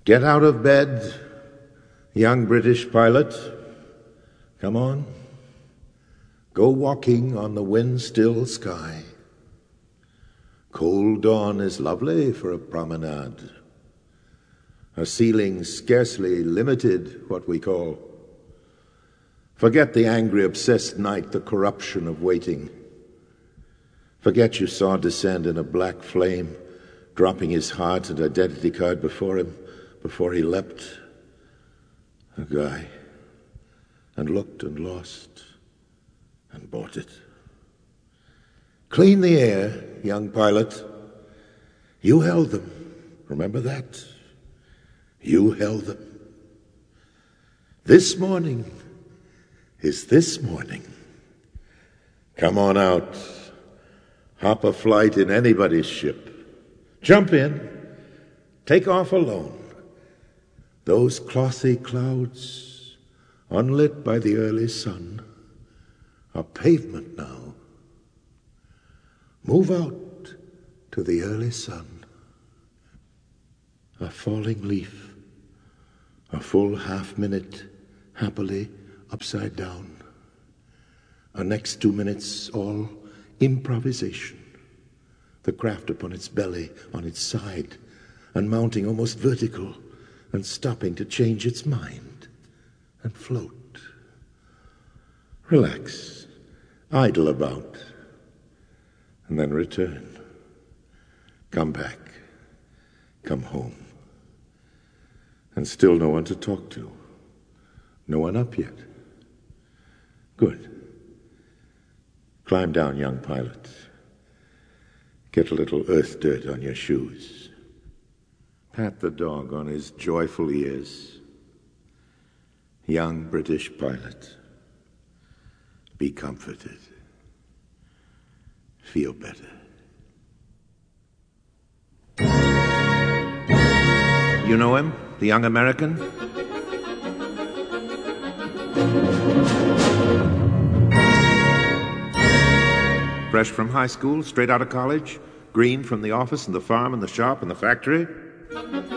Get out of bed, young British pilot. Come on. Go walking on the wind-still sky. Cold dawn is lovely for a promenade. A ceiling scarcely limited, what we call. Forget the angry, obsessed night, the corruption of waiting. Forget you saw descend in a black flame, dropping his heart and identity card before him, before he leapt. A guy, and looked and lost, and bought it. Clean the air, young pilot. You held them. Remember that? You held them. This morning is this morning. Come on out. Hop a flight in anybody's ship. Jump in. Take off alone. Those clothy clouds, unlit by the early sun, are pavement now. Move out to the early sun. A falling leaf, a full half-minute, happily upside down. Our next 2 minutes, all improvisation. The craft upon its belly, on its side, and mounting almost vertical, and stopping to change its mind and float. Relax, idle about, and then return. Come back, come home. And still no one to talk to. No one up yet. Good. Climb down, young pilot. Get a little earth dirt on your shoes. Pat the dog on his joyful ears. Young British pilot, be comforted. Feel better. You know him, the young American? Fresh from high school, straight out of college, green from the office and the farm and the shop and the factory.